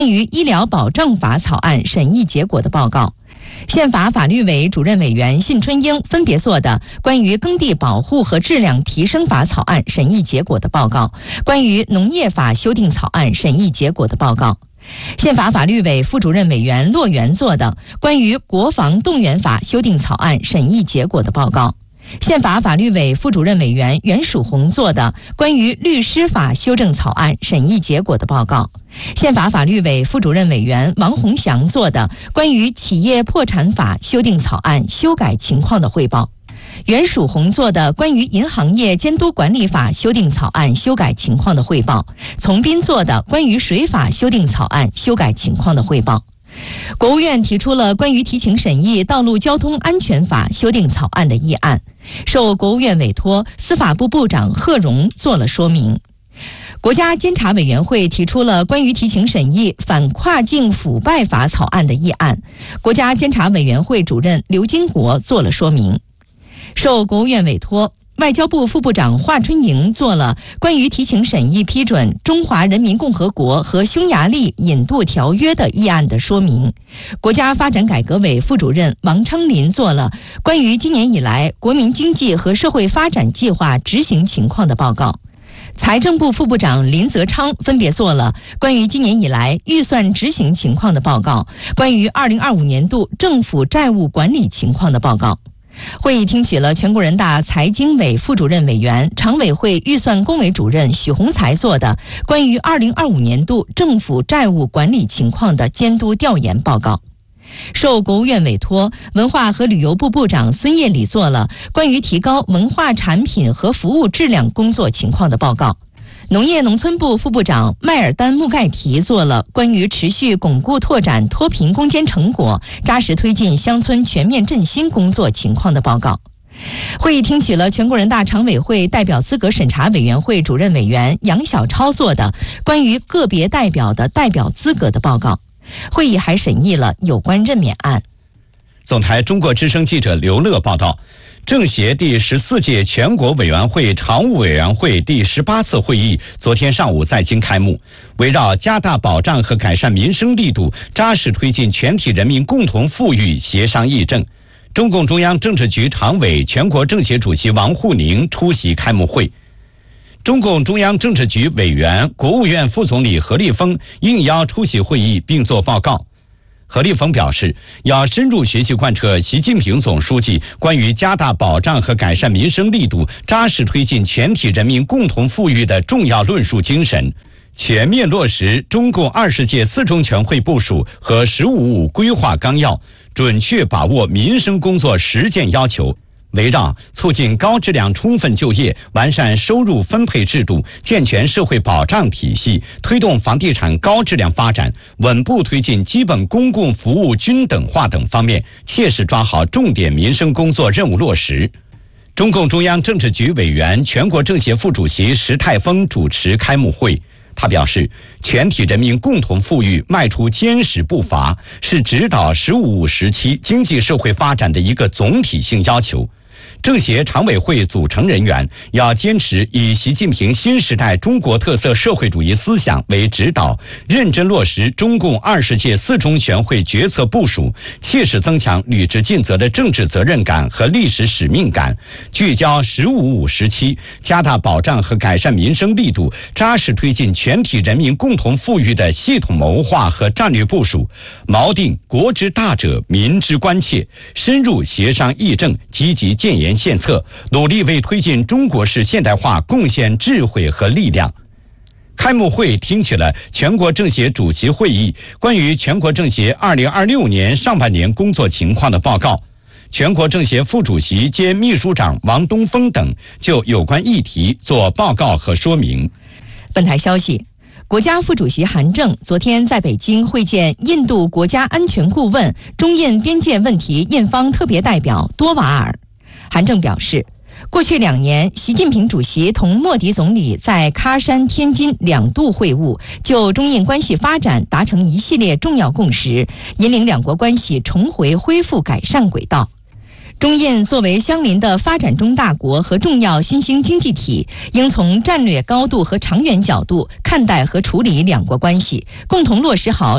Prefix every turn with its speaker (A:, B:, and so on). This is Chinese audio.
A: 于医疗保障法草案审议结果的报告。宪法法律委主任委员信春英分别做的关于耕地保护和质量提升法草案审议结果的报告，关于农业法修订草案审议结果的报告。宪法法律委副主任委员骆元做的关于国防动员法修订草案审议结果的报告。宪法法律委副主任委员袁曙红做的关于律师法修正草案审议结果的报告。宪法法律委副主任委员王洪祥做的关于企业破产法修订草案修改情况的汇报。袁曙红做的关于银行业监督管理法修订草案修改情况的汇报。从斌做的关于水法修订草案修改情况的汇报。国务院提出了关于提请审议道路交通安全法修订草案的议案，受国务院委托，司法部部长贺荣做了说明。国家监察委员会提出了关于提请审议反跨境腐败法草案的议案，国家监察委员会主任刘金国做了说明。受国务院委托，外交部副部长华春莹做了关于提请审议批准《中华人民共和国和匈牙利引渡条约》的议案的说明。国家发展改革委副主任王昌林做了关于今年以来国民经济和社会发展计划执行情况的报告。财政部副部长林泽昌分别做了关于今年以来预算执行情况的报告，关于2025年度政府债务管理情况的报告。会议听取了全国人大财经委副主任委员、常委会预算工委主任许宏才做的关于2025年度政府债务管理情况的监督调研报告。受国务院委托，文化和旅游部部长孙业礼做了关于提高文化产品和服务质量工作情况的报告。农业农村部副部长迈尔丹穆盖提做了关于持续巩固拓展脱贫攻坚成果，扎实推进乡村全面振兴工作情况的报告。会议听取了全国人大常委会代表资格审查委员会主任委员杨晓超做的关于个别代表的代表资格的报告。会议还审议了有关任免案。
B: 总台中国之声记者刘乐报道，政协第14届全国委员会常务委员会第18次会议昨天上午在京开幕。围绕加大保障和改善民生力度，扎实推进全体人民共同富裕协商议政，中共中央政治局常委、全国政协主席王沪宁出席开幕会。中共中央政治局委员、国务院副总理何立峰应邀出席会议并作报告。何立峰表示，要深入学习贯彻习近平总书记关于加大保障和改善民生力度，扎实推进全体人民共同富裕的重要论述精神，全面落实中共20届4中全会部署和“15+5”规划纲要，准确把握民生工作实践要求。围绕促进高质量充分就业，完善收入分配制度，健全社会保障体系，推动房地产高质量发展，稳步推进基本公共服务均等化等方面，切实抓好重点民生工作任务落实。中共中央政治局委员、全国政协副主席石泰峰主持开幕会。他表示，全体人民共同富裕迈出坚实步伐，是指导“15+5”时期经济社会发展的一个总体性要求。政协常委会组成人员要坚持以习近平新时代中国特色社会主义思想为指导，认真落实中共20届4中全会决策部署，切实增强履职尽责的政治责任感和历史使命感，聚焦“15+5”时期，加大保障和改善民生力度，扎实推进全体人民共同富裕的系统谋划和战略部署，锚定国之大者民之关切，深入协商议政，积极建言献策，努力为推进中国式现代化贡献智慧和力量。开幕会听取了全国政协主席会议关于全国政协2026年上半年工作情况的报告，全国政协副主席兼秘书长王东峰等就有关议题作报告和说明。
A: 本台消息，国家副主席韩正昨天在北京会见印度国家安全顾问、中印边界问题印方特别代表多瓦尔。韩正表示，过去2年，习近平主席同莫迪总理在喀山、天津2度会晤，就中印关系发展达成一系列重要共识，引领两国关系重回恢复改善轨道。中印作为相邻的发展中大国和重要新兴经济体，应从战略高度和长远角度看待和处理两国关系，共同落实好